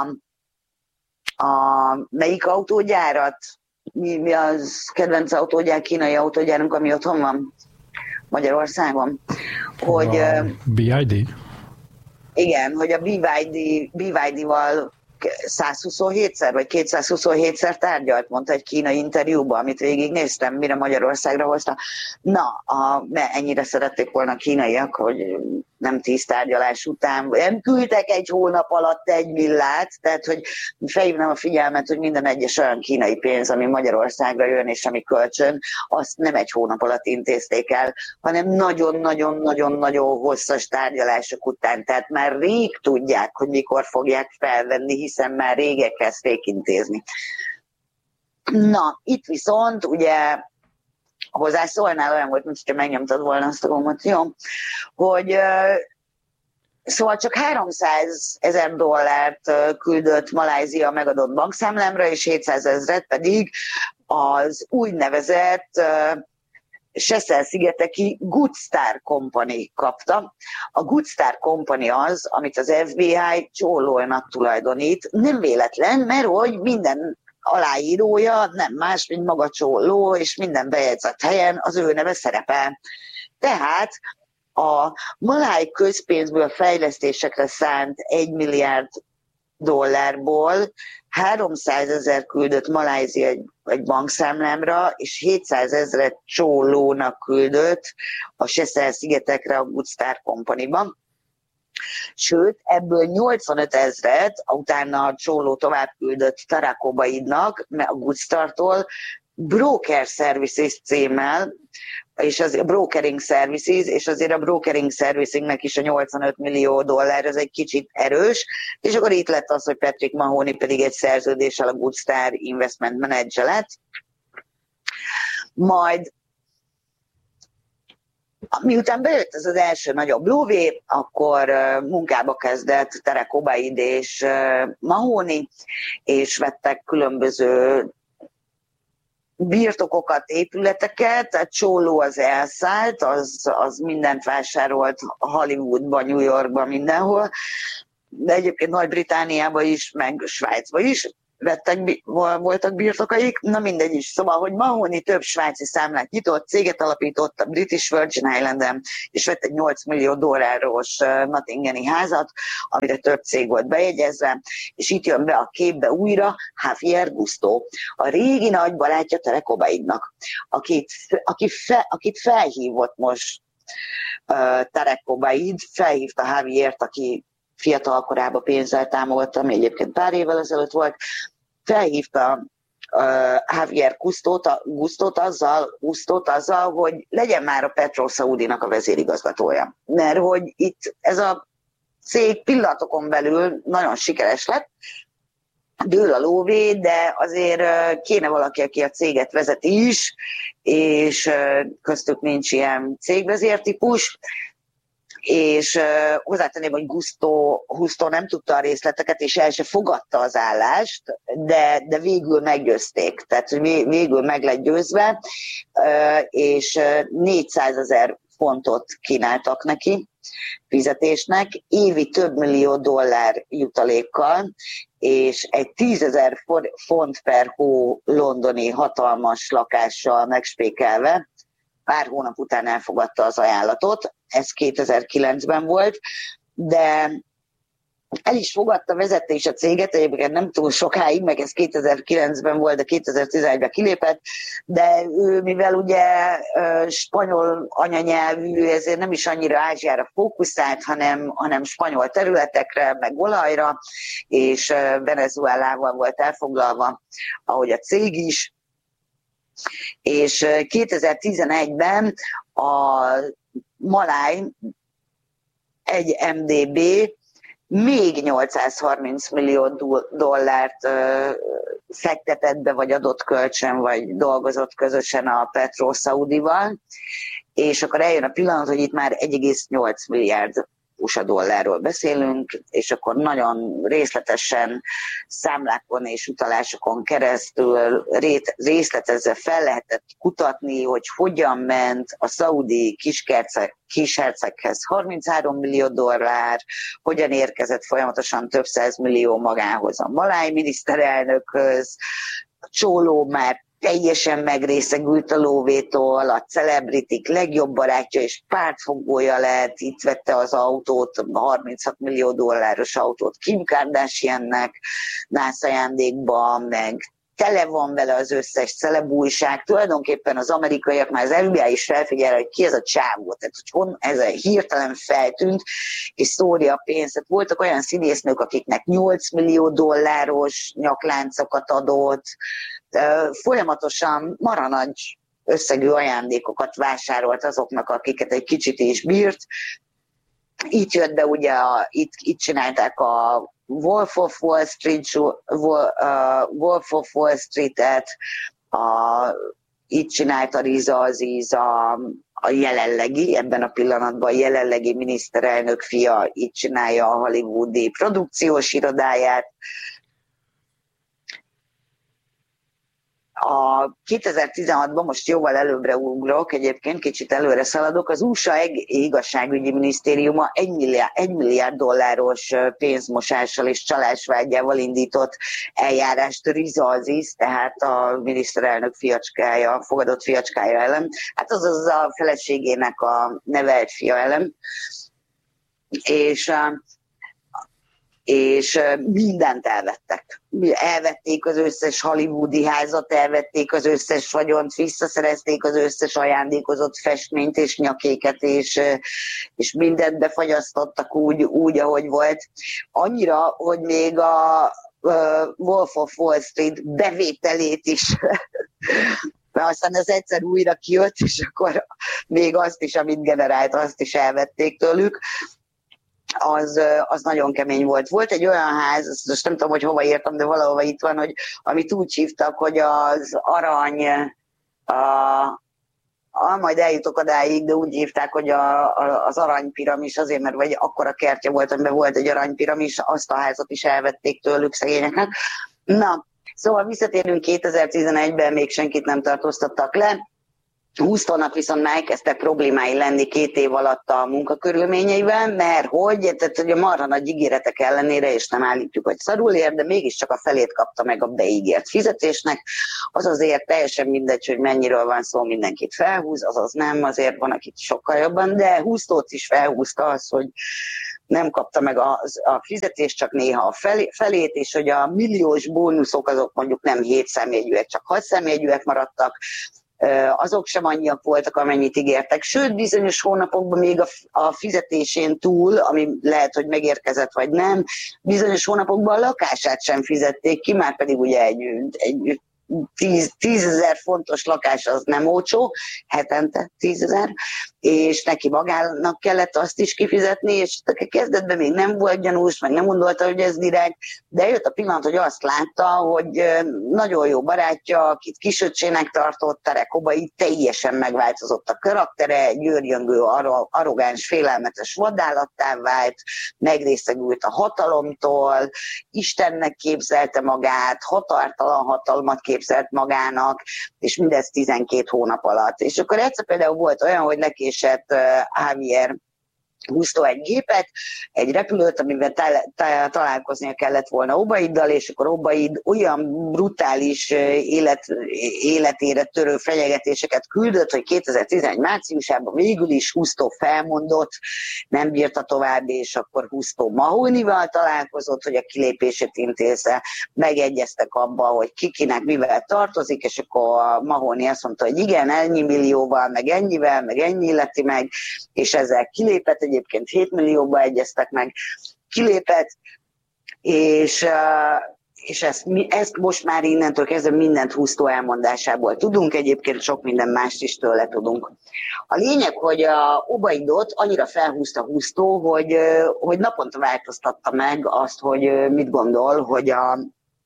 a melyik autógyárat, mi, mi az kedvenc autógyár, kínai autógyárunk, ami otthon van Magyarországon, hogy... A bé i dé? Igen, hogy a bé i dé, bé i dé-val százhuszonhétszer vagy kétszázhuszonhétszer tárgyalt, mondta egy kínai interjúban, amit végignéztem, mire Magyarországra hozta. Na, a, ennyire szerették volna a kínaiak, hogy nem tíz tárgyalás után, nem küldtek egy hónap alatt egy millát, tehát hogy felhívnám a figyelmet, hogy minden egyes olyan kínai pénz, ami Magyarországra jön, és ami kölcsön, azt nem egy hónap alatt intézték el, hanem nagyon-nagyon-nagyon-nagyon hosszas tárgyalások után, tehát már rég tudják, hogy mikor fogják felvenni, hiszen már rég elkezdték intézni. Na, itt viszont ugye hozzászólnál, olyan volt, mint hogyha megnyomtad volna azt a gombot, jó? Hogy uh, szóval csak háromszázezer dollárt uh, küldött Malajzia megadott bankszámlámra, és hétszázezret pedig az úgynevezett uh, Seychelle-szigeteki Good Star Company kapta. A Good Star Company az, amit az ef bé i csólónak tulajdonít. Nem véletlen, mert hogy minden aláírója nem más, mint maga csóló, és minden bejegyzett helyen az ő neve szerepel. Tehát a maláj közpénzből fejlesztésekre szánt egy milliárd dollárból háromszázezer küldött Malajzia egy, egy bankszámlámra, és hétszázezret csólónak küldött a Seychelle-szigetekre a Good Star Company-ban. Sőt, ebből nyolcvanöt ezret, utána a csóló tovább küldött Tarek Obaidnak, a Good Star-tól, Broker Services címmel, és az a Brokering Services, és azért a Brokering Servicingnek is a nyolcvanöt millió dollár, ez egy kicsit erős, és akkor itt lett az, hogy Patrick Mahoney pedig egy szerződéssel a Good Star Investment Manager lett. Majd miután bejött ez az első nagyobb lóvé, akkor munkába kezdett Tarek Obaid és Mahoney, és vettek különböző birtokokat, épületeket, a csóló az elszállt, az, az mindent vásárolt Hollywoodban, New Yorkban, mindenhol, de egyébként Nagy-Britániában is, meg Svájcban is vettek, voltak birtokaik, na mindegy is. Szóval, hogy Mahoney több svájci számlát nyitott, céget alapított a British Virgin Islanden, és vett egy nyolc millió dolláros Nottinghami házat, amire több cég volt bejegyezve, és itt jön be a képbe újra Javier Gusto, a régi nagy barátja Tarek Obaidnak, akit, akit, fe, akit felhívott most uh, Tarek Obaid, felhívta Javiert, aki fiatal korában pénzzel támogatta, ami egyébként pár évvel ezelőtt volt, felhívta uh, Javier Gustót, Gustót, azzal, Gustót azzal, hogy legyen már a petro-szaudinak a vezérigazgatója. Mert hogy itt ez a cég pillanatokon belül nagyon sikeres lett, dől a lóvé, de azért kéne valaki, aki a céget vezeti is, és köztük nincs ilyen cégvezértípus, és uh, hozzátenném, hogy Gusto, Gusto nem tudta a részleteket, és el se fogadta az állást, de, de végül meggyőzték, tehát végül meg lett győzve, uh, és négyszázezer fontot kínáltak neki fizetésnek, évi több millió dollár jutalékkal, és egy tízezer font per hó londoni hatalmas lakással megspékelve, pár hónap után elfogadta az ajánlatot, ez kétezer-kilencben volt, de el is fogadta, vezette is a céget, egyébként nem túl sokáig, meg ez kétezer-kilencben volt, de kétezer-tizenegyben kilépett, de ő, mivel ugye spanyol anyanyelvű, ezért nem is annyira Ázsiára fókuszált, hanem, hanem spanyol területekre, meg olajra, és Venezuelával volt elfoglalva, ahogy a cég is, és kétezer-tizenegyben a Maláj egy em dé bé még nyolcszázharminc millió dollárt fektetett be, vagy adott kölcsön, vagy dolgozott közösen a Petro-Saudival, és akkor eljön a pillanat, hogy itt már egy egész nyolc milliárd u es á dollárról beszélünk, és akkor nagyon részletesen számlákon és utalásokon keresztül részletezve fel lehetett kutatni, hogy hogyan ment a szaudi kisherceghez harminchárom millió dollár, hogyan érkezett folyamatosan több százmillió magához a maláj miniszterelnökhöz, a csóló már teljesen megrészegült a lóvétól, a celebritik legjobb barátja és pártfogója lett, itt vette az autót, a harminchat millió dolláros autót Kim Kardashiannek nász ajándékban, meg tele van vele az összes celebújság. Tulajdonképpen az amerikaiak, már az ef bé i is felfigyel, hogy ki ez a csávó, tehát hogy hon, ez a hirtelen feltűnt, és szórja a pénzt. Voltak olyan színésznők, akiknek nyolc millió dolláros nyakláncokat adott, folyamatosan maranagy összegű ajándékokat vásárolt azoknak, akiket egy kicsit is bírt. Itt jött be ugye, a, itt, itt csinálták a Wolf of Wall Street, uh, Wolf of Wall Street-et, a, itt csinálta Riza Aziz a, a jelenlegi, ebben a pillanatban a jelenlegi miniszterelnök fia, itt csinálja a hollywoodi produkciós irodáját. A kétezer-tizenhatban, most jóval előbbre ugrok, egyébként kicsit előre szaladok, az u es á igazságügyi minisztériuma egy milliárd, egy milliárd dolláros pénzmosással és csalásvágyával indított eljárást Riza Aziz, tehát a miniszterelnök fiacskája, fogadott fiacskája ellen, hát azaz a feleségének a nevelt fia ellen. És és mindent elvettek. Elvették az összes hollywoodi házat, elvették az összes vagyont, visszaszerezték az összes ajándékozott festményt és nyakéket, és, és mindent befagyasztottak úgy, úgy, ahogy volt. Annyira, hogy még a Wolf of Wall Street bevételét is mert aztán ez egyszer újra kijött, és akkor még azt is, amit generált, azt is elvették tőlük. Az, az nagyon kemény volt. Volt egy olyan ház, most nem tudom, hogy hova írtam, de valahova itt van, hogy amit úgy hívtak, hogy az arany, a, a, majd eljutok odáig, de úgy hívták, hogy a, a, az aranypiramis, azért, mert vagy akkora kertje volt, amiben volt egy aranypiramis, azt a házat is elvették tőlük szegényeknek. Na, szóval visszatérünk kétezer-tizenegyben, még senkit nem tartóztattak le. Houstonnak viszont elkezdtek problémái lenni két év alatt a munkakörülményeivel, mert hogy, tehát, hogy a marha nagy ígéretek ellenére, és nem állítjuk, hogy szarul ér, de mégiscsak a felét kapta meg a beígért fizetésnek. Az azért teljesen mindegy, hogy mennyiről van szó, mindenkit felhúz, azaz nem, azért van, akit sokkal jobban, de Houstót is felhúzta az, hogy nem kapta meg a, a fizetést, csak néha a felé, felét, és hogy a milliós bónuszok azok mondjuk nem hét számjegyűek, csak hat számjegyűek maradtak, azok sem annyiak voltak, amennyit ígértek. Sőt, bizonyos hónapokban még a, a fizetésén túl, ami lehet, hogy megérkezett vagy nem, bizonyos hónapokban a lakását sem fizették ki, már pedig ugye egy, egy tízezer fontos lakás az nem olcsó, hetente tízezer, és neki magának kellett azt is kifizetni, és kezdetben még nem volt gyanús, meg nem gondolta, hogy ez direkt, de jött a pillanat, hogy azt látta, hogy nagyon jó barátja, akit kisöccsének tartott, Tarek Obaid, teljesen megváltozott a karaktere, győrjöngő, arrogáns, félelmetes vadállattá vált, megrészegült a hatalomtól, Istennek képzelte magát, határtalan hatalmat képzelt magának, és mindez tizenkét hónap alatt. És akkor egyszer például volt olyan, hogy lekésett uh, Javier Justo egy gépet, egy repülőt, amivel találkoznia kellett volna Obaiddal, és akkor Obaid olyan brutális élet, életére törő fenyegetéseket küldött, hogy kétezer-tizenegy márciusában végül is Justo felmondott, nem bírta tovább, és akkor Justo Mahonival találkozott, hogy a kilépését intézze, megegyeztek abba, hogy kikinek mivel tartozik, és akkor a Mahoni azt mondta, hogy igen, ennyi millióval, meg ennyivel, meg ennyi illeti meg, és ezzel kilépett, egyébként hét millióba egyeztek meg, kilépett, és, és ezt, ezt most már innentől kezdve mindent Justo elmondásából tudunk, egyébként sok minden mást is tőle tudunk. A lényeg, hogy a Obaidot annyira felhúzta Justo, hogy, hogy naponta változtatta meg azt, hogy mit gondol, hogy a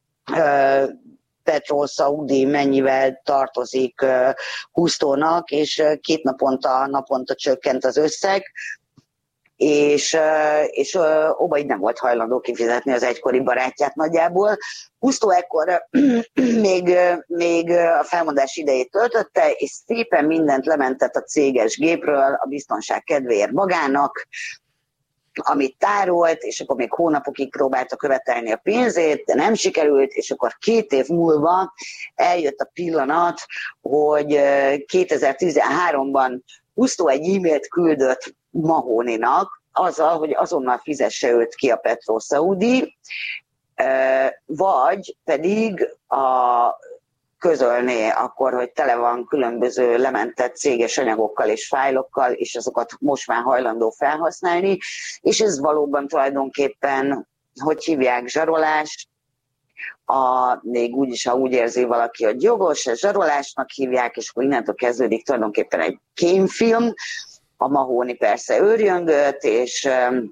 Petrol Saudi mennyivel tartozik Justónak, és két naponta, naponta csökkent az összeg, és, és Obaid nem volt hajlandó kifizetni az egykori barátját nagyjából. Justo ekkor még, még a felmondás idejét töltötte, és szépen mindent lementett a céges gépről a biztonság kedvéért magának, amit tárolt, és akkor még hónapokig próbálta követelni a pénzét, de nem sikerült, és akkor két év múlva eljött a pillanat, hogy kétezer-tizenháromban Justo egy e-mailt küldött Mahoninak, azzal, hogy azonnal fizesse őt ki a Petrol Saudi, vagy pedig a közölné akkor, hogy tele van különböző lementett céges anyagokkal és fájlokkal, és azokat most már hajlandó felhasználni, és ez valóban tulajdonképpen, hogy hívják, zsarolás, a, még úgy is, ha úgy érzi valaki, hogy jogos, ez zsarolásnak hívják, és akkor innentől kezdődik tulajdonképpen egy kémfilm. A Mahoni persze őrjöngött, és,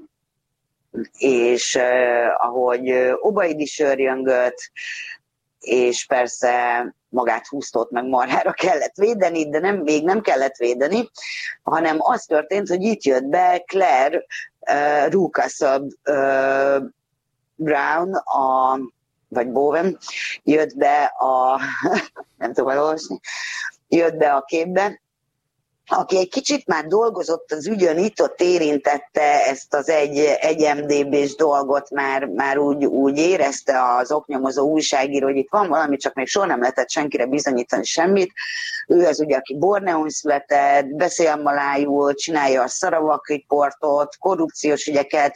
és ahogy Obaid is őrjöngött, és persze magát Justót meg marhára kellett védeni, de nem, még nem kellett védeni, hanem az történt, hogy itt jött be Claire uh, Rucastle uh, Brown, a, vagy Bowen, jött be a, nem tudom elolvasni, jött be a képbe, aki egy kicsit már dolgozott az ügyön, itt ott érintette ezt az egy, egy em dé bé-s dolgot, már, már úgy, úgy érezte az oknyomozó újságíró, hogy itt van valami, csak még soha nem lehetett senkire bizonyítani semmit. Ő az ugye, aki Borneón született, beszél malájul, csinálja a Sarawak riportot, korrupciós ügyeket,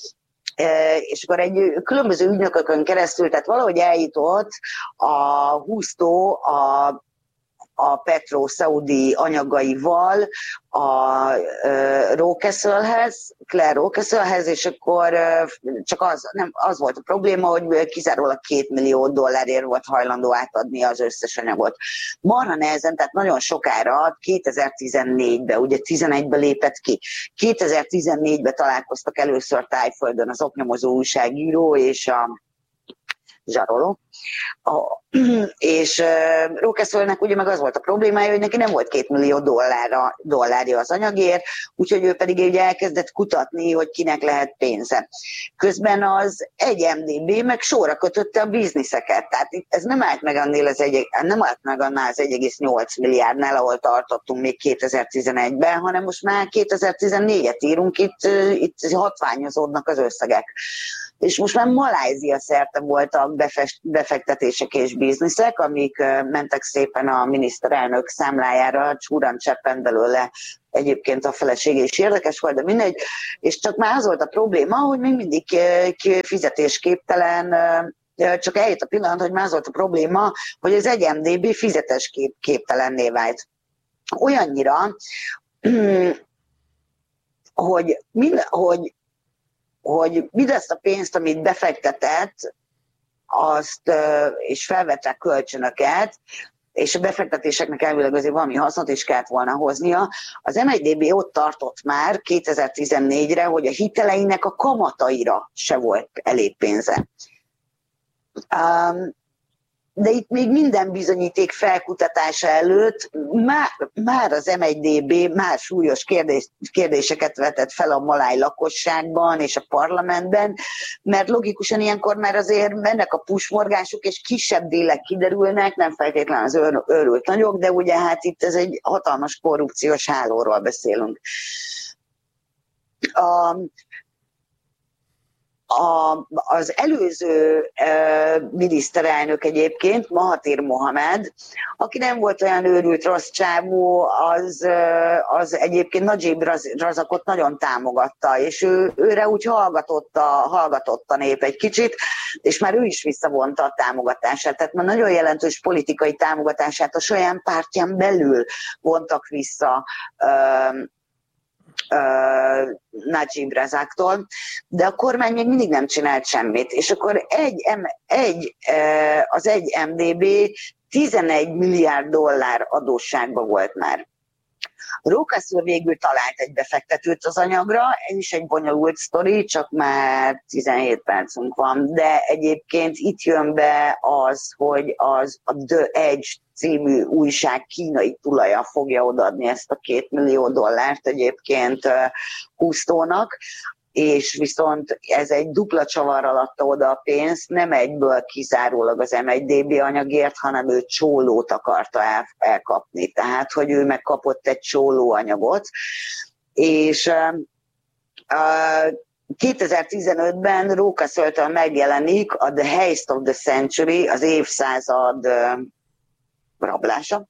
és akkor egy különböző ügynökökön keresztül, tehát valahogy eljutott a Justo a a Petrol Saudi anyagaival a uh, Rockefellerhez, Claire Rockefellerhez, és akkor uh, csak az, nem, az volt a probléma, hogy kizárólag két millió dollárért volt hajlandó átadni az összes anyagot. Marha nehezen, tehát nagyon sokára, kétezer-tizennégyben, ugye tizenegyben lépett ki, kétezer-tizennégyben találkoztak először Tájföldön az oknyomozó újságíró és a zsaroló. A, és uh, Rockefellernek ugye meg az volt a problémája, hogy neki nem volt két millió dollárra, dollárja az anyagért, úgyhogy ő pedig ugye elkezdett kutatni, hogy kinek lehet pénze. Közben az egy em dé bé meg sorra kötötte a bizniszeket, tehát ez nem állt meg annál az egy, nem állt meg annál az egy egész nyolc milliárdnál, ahol tartottunk még kétezer-tizenegyben, hanem most már kétezer-tizennégyet írunk, itt, itt hatványozódnak az összegek. És most már Malázia szerte voltak befektetések és bizniszek, amik mentek szépen a miniszterelnök számlájára, csúran cseppen belőle, egyébként a felesége is érdekes volt, de mindegy, és csak már az volt a probléma, hogy még mindig fizetésképtelen, csak eljött a pillanat, hogy már az volt a probléma, hogy az egy em dé bé fizetésképtelenné vált. Olyannyira, hogy, mind, hogy hogy mindezt a pénzt, amit befektetett, azt, és felvettek kölcsönöket, és a befektetéseknek elvileg azért valami hasznot is kellett volna hoznia. Az em egy dé bé ott tartott már kétezer-tizennégyre, hogy a hiteleinek a kamataira se volt elég pénze. Um, de itt még minden bizonyíték felkutatása előtt már, már az em egy dé bé már súlyos kérdés, kérdéseket vetett fel a maláj lakosságban és a parlamentben, mert logikusan ilyenkor már azért mennek a pusmorgások, és kisebb délek kiderülnek, nem feltétlenül az őr, őrült nagyok, de ugye hát itt ez egy hatalmas korrupciós hálóról beszélünk. A, A, az előző e, miniszterelnök egyébként, Mahathir Mohamed, aki nem volt olyan őrült rossz csávó, az, az egyébként Najib Razakot nagyon támogatta, és ő, őre úgy hallgatott a, hallgatott a nép egy kicsit, és már ő is visszavonta a támogatását. Tehát már nagyon jelentős politikai támogatását a saját pártján belül vontak vissza e, Uh, Najib Razaktól, de a kormány még mindig nem csinált semmit. És akkor egy, egy, uh, az egy em dé bé tizenegy milliárd dollár adósságban volt már. Rókász úr végül talált egy befektetőt az anyagra, ez is egy bonyolult sztori, csak már tizenhét percünk van, de egyébként itt jön be az, hogy az a The Edge című újság kínai tulaja fogja odaadni ezt a két millió dollárt egyébként Cousteaunak, és viszont ez egy dupla csavarral adta oda a pénzt, nem egyből kizárólag az em egy dé bé anyagért, hanem ő csólót akarta el, elkapni. Tehát, hogy ő megkapott egy csólóanyagot, és uh, kétezer-tizenötben Rókaszöltől megjelenik a The Heist of the Century, az évszázad uh, rablása,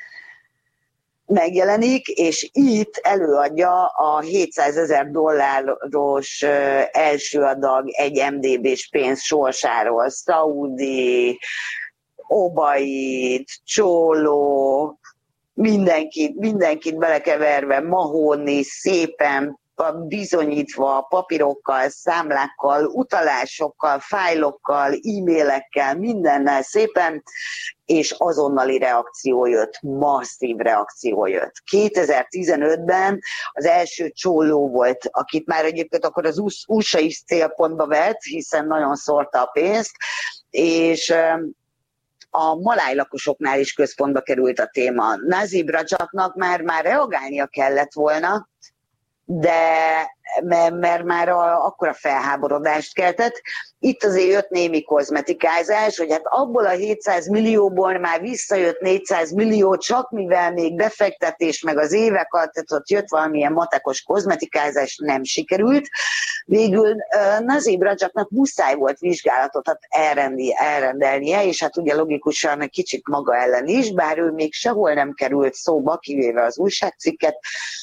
megjelenik, és itt előadja a hétszázezer dolláros első adag egy em dé bés pénz sorsáról. Szaudi, Obaid, Csóló, mindenkit, mindenkit belekeverve, Mahóni, szépen bizonyítva papírokkal, számlákkal, utalásokkal, fájlokkal, e-mailekkel, mindennel szépen, és azonnali reakció jött, masszív reakció jött. kétezer-tizenötben az első csóló volt, akit már egyébként akkor az u es á is célpontba vett, hiszen nagyon szórta a pénzt, és a maláj lakosoknál is központba került a téma. Najib Razaknak már, már reagálnia kellett volna, de mert, mert már a, akkora felháborodást keltett. Itt azért jött némi kozmetikázás, hogy hát abból a hétszáz millióból már visszajött négyszáz millió, csak mivel még befektetés meg az évek alatt, tehát ott jött valamilyen matekos kozmetikázás, nem sikerült. Végül uh, Najib Razaknak muszáj volt vizsgálatot hát elrendi, elrendelnie, és hát ugye logikusan egy kicsit maga ellen is, bár ő még sehol nem került szóba, kivéve az újságcikket,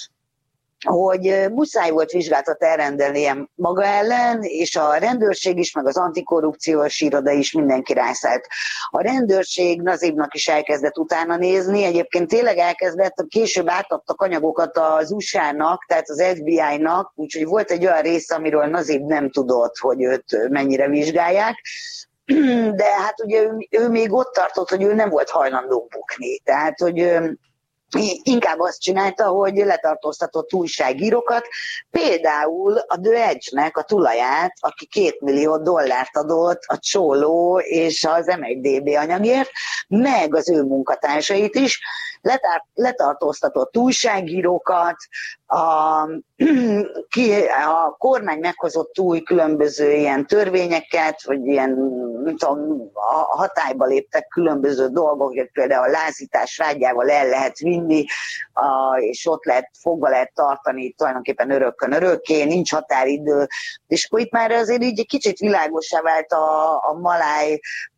hogy muszáj volt vizsgálatot elrendelnie maga ellen, és a rendőrség is, meg az antikorrupciós iroda is mindenki rászállt. A rendőrség Najibnak is elkezdett utána nézni, egyébként tényleg elkezdett, később átadtak anyagokat az u es á-nak, tehát az ef bé i-nak, úgyhogy volt egy olyan része, amiről Najib nem tudott, hogy őt mennyire vizsgálják, de hát ugye ő, ő még ott tartott, hogy ő nem volt hajlandó bukni, tehát hogy inkább azt csinálta, hogy letartóztatott újságírókat, például a The Edge-nek a tulaját, aki két millió dollárt adott a csóló és az em egy dé bé anyagért, meg az ő munkatársait is, letart, letartóztatott újságírókat, a, ki, a kormány meghozott új különböző ilyen törvényeket, vagy ilyen, nem tudom, a hatályba léptek különböző dolgok, például a lázítás vágyával el lehet vinni, a, és ott lehet, fogva lehet tartani tulajdonképpen örökkön örökké, nincs határidő, és akkor itt már azért így egy kicsit világossá vált a, a maláj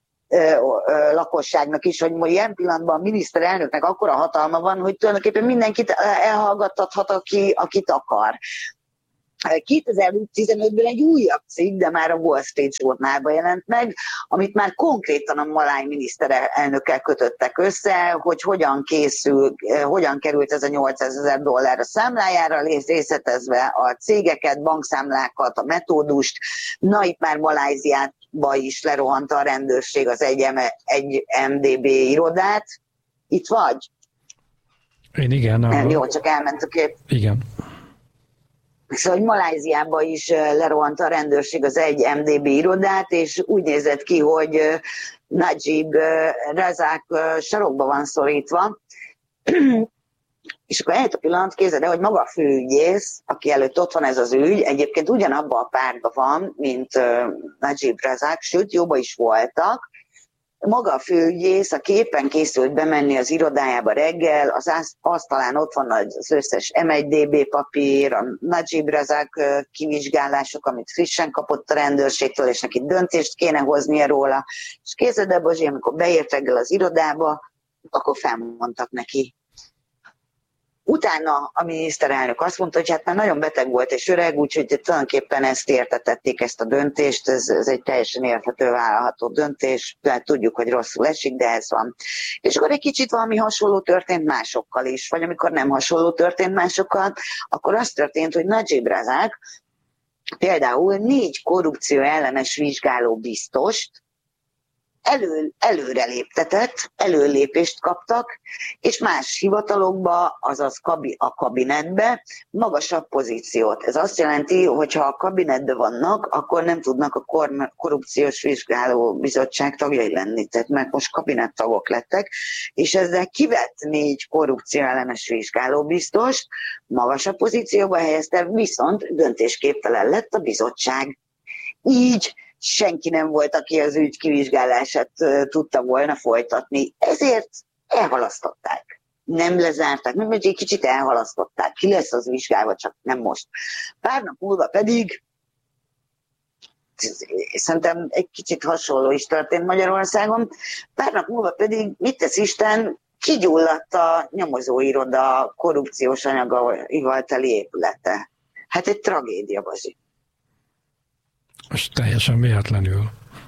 lakosságnak is, hogy ilyen pillanatban a miniszterelnöknek akkora hatalma van, hogy tulajdonképpen mindenkit elhallgattathat, aki, akit akar. kétezer-tizenötben egy újabb cikk, de már a Wall Street Journalban jelent meg, amit már konkrétan a maláj miniszterelnökkel kötöttek össze, hogy hogyan készül, hogyan került ez a nyolcszázezer dollár a számlájára, részletezve a cégeket, bankszámlákat, a metódust. Na, itt már Malajziába is lerohanta a rendőrség az egy em dé bé irodát, Itt vagy? Én igen. A... Nem, jó, csak elment a kép. Igen. Szóval, hogy Maláziában is lerohant a rendőrség az egy em dé bé irodát, és úgy nézett ki, hogy Najib Razak sarokba van szorítva. És akkor eljött a pillanat, képzeld el, hogy maga a főügyész, aki előtt ott van ez az ügy, egyébként ugyanabban a pártban van, mint Najib Razak, sőt, jóban is voltak. Maga a főügyész, a képen készült bemenni az irodájába reggel, az asztalán ott van az összes em egy dé bé papír, a Najib Razak kivizsgálások, amit frissen kapott a rendőrségtől, és neki döntést kéne hoznia róla. És képzeld el, Bozsi, amikor beért reggel az irodába, akkor felmondtak neki. Utána a miniszterelnök azt mondta, hogy hát már nagyon beteg volt és öreg, úgyhogy tulajdonképpen ezt értetették, ezt a döntést, ez, ez egy teljesen érthető, vállalható döntés, tehát tudjuk, hogy rosszul esik, de ez van. És akkor egy kicsit valami hasonló történt másokkal is, vagy amikor nem hasonló történt másokkal, akkor az történt, hogy Najib Razak például négy korrupció ellenes vizsgáló biztost, Elő, előreléptetett, előlépést kaptak, és más hivatalokba, azaz kabi, a kabinetbe magasabb pozíciót. Ez azt jelenti, hogy ha a kabinetben vannak, akkor nem tudnak a kor, korrupciós vizsgáló bizottság tagjai lenni, tehát mert most kabinettagok lettek, és ezzel kivett négy korrupció ellenes vizsgáló biztost, magasabb pozícióba helyezte, viszont döntésképtelen lett a bizottság. Így senki nem volt, aki az ügy kivizsgálását tudta volna folytatni. Ezért elhalasztották. Nem lezárták, nem, egy kicsit elhalasztották. Ki lesz az vizsgálva, csak nem most. Pár nap múlva pedig, szerintem egy kicsit hasonló is történt Magyarországon, pár nap múlva pedig, mit tesz Isten, kigyulladt a nyomozóiroda korrupciós anyagaival teli épülete. Hát egy tragédia, Bazi. És teljesen véletlenül.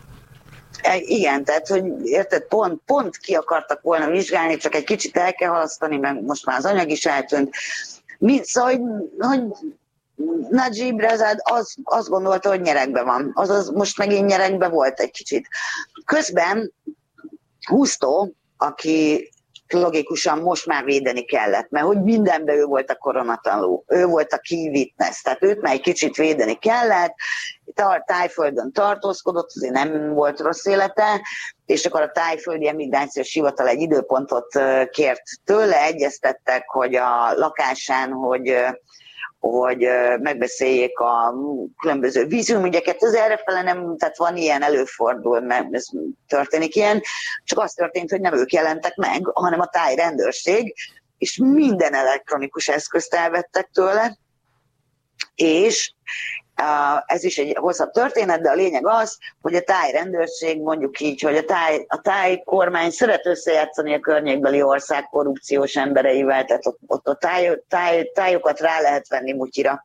Igen, tehát, hogy érted, pont, pont ki akartak volna vizsgálni, csak egy kicsit el kell halasztani, mert most már az anyag is eltűnt. Mint, szóval, hogy, hogy Najib Razak az, azt gondolta, hogy nyeregbe van. Azaz most megint nyeregbe volt egy kicsit. Közben Hustó, aki logikusan most már védeni kellett, mert hogy mindenben ő volt a koronatanú, ő volt a key witness, tehát őt már egy kicsit védeni kellett, a Tájföldön tartózkodott, azért nem volt rossz élete, és akkor a Tájföldi Emigrációs Hivatal egy időpontot kért tőle, egyeztettek, hogy a lakásán, hogy hogy megbeszéljék a különböző vízumügyeket, ez errefele nem, tehát van ilyen, előfordul, mert ez történik ilyen, csak az történt, hogy nem ők jelentek meg, hanem a táj rendőrség, és minden elektronikus eszközt elvettek tőle, és Uh, ez is egy hosszabb történet, de a lényeg az, hogy a táj rendőrség, mondjuk így, hogy a táj, a táj kormány szeret összejátszani a környékbeli ország korrupciós embereivel, tehát ott, ott a táj, táj, tájokat rá lehet venni mutyira.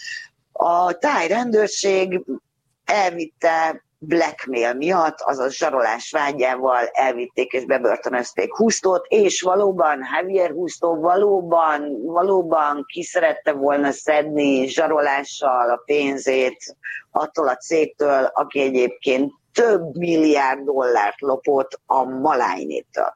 A táj rendőrség elvitte blackmail miatt, azaz zsarolás vágyával elvitték és bebörtönözték Hustót, és valóban Javier Hustó valóban, valóban ki szerette volna szedni zsarolással a pénzét attól a cégtől, aki egyébként több milliárd dollárt lopott a Malájnétől.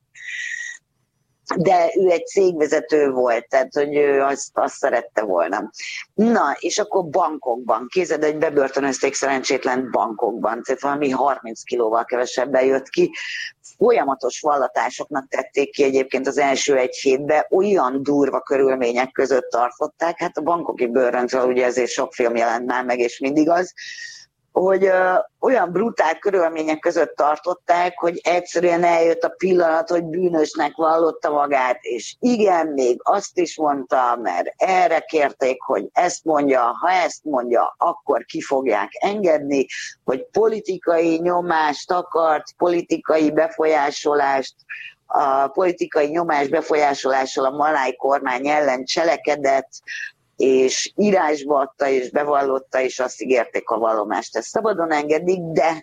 De ő egy cégvezető volt, tehát hogy ő azt, azt szerette volna. Na, és akkor bankokban, képzeld, hogy bebörtönözték szerencsétlen bankokban, tehát valami harminc kilóval kevesebben jött ki. Folyamatos vallatásoknak tették ki egyébként az első egy hétben, olyan durva körülmények között tartották, hát a bankoki bőröntről ugye ezért sok film jelent már meg, és mindig az, hogy ö, olyan brutál körülmények között tartották, hogy egyszerűen eljött a pillanat, hogy bűnösnek vallotta magát, és igen, még azt is mondta, mert erre kérték, hogy ezt mondja, ha ezt mondja, akkor ki fogják engedni, hogy politikai nyomást akart, politikai befolyásolást, a politikai nyomás befolyásolással a maláj kormány ellen cselekedett, és írásba adta, és bevallotta, és azt ígérték a vallomást. Ezt szabadon engedik, de